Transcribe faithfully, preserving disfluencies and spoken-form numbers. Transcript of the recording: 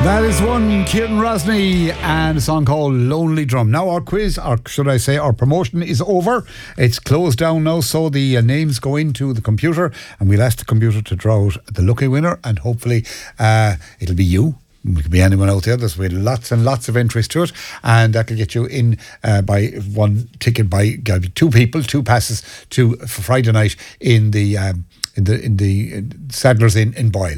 That is one, Kieran Rosny, and a song called Lonely Drum. Now our quiz, or should I say our promotion, is over. It's closed down now, so the uh, names go into the computer, and we'll ask the computer to draw out the lucky winner, and hopefully uh, it'll be you. It could be anyone out there. There's been lots and lots of interest to it, and that'll get you in uh, by one ticket by uh, two people, two passes to for Friday night in the um, in the in the Sadler's Inn in Boyle.